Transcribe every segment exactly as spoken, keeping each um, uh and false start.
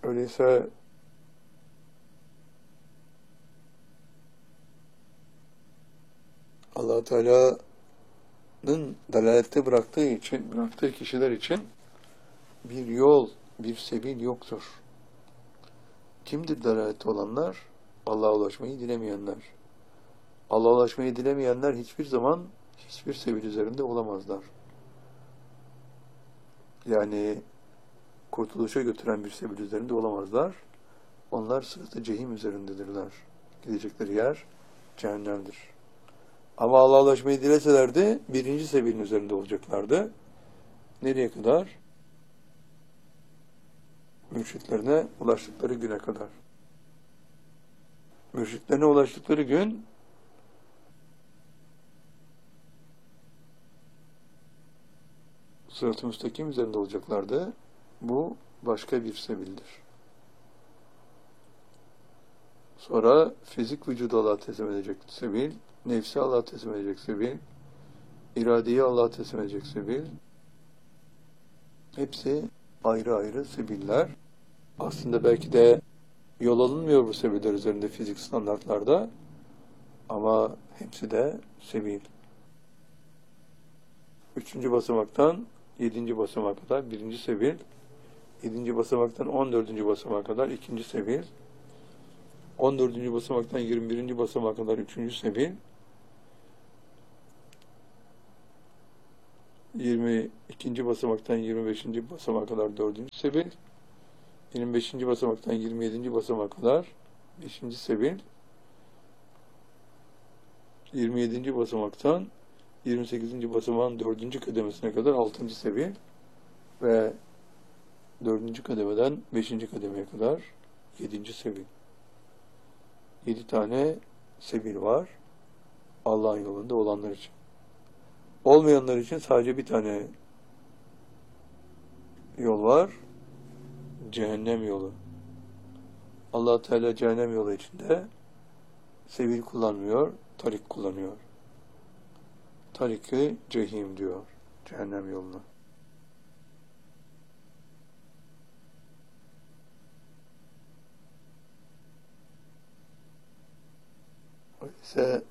Öyleyse Allah Teala'nın dalalette bıraktığı için, bıraktığı kişiler için bir yol, bir sebil yoktur. Kimdir dalalette olanlar? Allah'a ulaşmayı dilemeyenler. Allah'a ulaşmayı dilemeyenler hiçbir zaman hiçbir sebil üzerinde olamazlar. Yani kurtuluşa götüren bir sebil üzerinde olamazlar. Onlar sırat-ı cehim üzerindedirler. Gidecekleri yer cehennemdir. Ama Allah'a ulaşmayı dileselerdi birinci sebilin üzerinde olacaklardı. Nereye kadar? Mürşitlerine ulaştıkları güne kadar. Mürşitlerine ulaştıkları gün sırat-ı müstakim üzerinde olacaklardı. Bu başka bir sebildir. Sonra fizik vücudu Allah'a teslim edecek sebil, nefsi Allah'a teslim edecek sebil, iradeyi Allah'a teslim edecek sebil. Hepsi ayrı ayrı sebiller. Aslında belki de yol alınmıyor bu sebiller üzerinde fizik standartlarda. Ama hepsi de sebil. Üçüncü basamaktan yedinci basamağa kadar birinci sebil. Yedinci basamaktan on dördüncü basamağa kadar ikinci sebil. On dördüncü basamaktan yirmi birinci basamağa kadar üçüncü sebil. Yirmi ikinci basamaktan yirmi beşinci basamağa kadar dördüncü sebil. Yirmi beşinci basamaktan yirmi yedinci basamağa kadar beşinci sebil. Yirmi yedinci basamaktan yirmi sekizinci basamağın dördüncü kademesine kadar altıncı sebil ve dördüncü kademeden beşinci kademeye kadar yedinci sebil. Yedi tane sebil var Allah'ın yolunda olanlar için. Olmayanlar için sadece bir tane yol var. Cehennem yolu. Allah Teala cehennem yolu içinde sebil kullanmıyor, tarik kullanıyor. Tarik-i cehim diyor cehennem yoluna. Öyleyse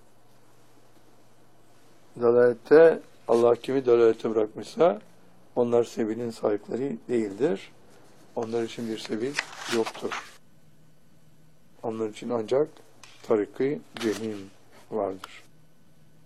dalalette Allah kimi dalalette bırakmışsa onlar sebilin sahipleri değildir. Onlar için bir sebil yoktur. Onlar için ancak tarik-i cehim vardır.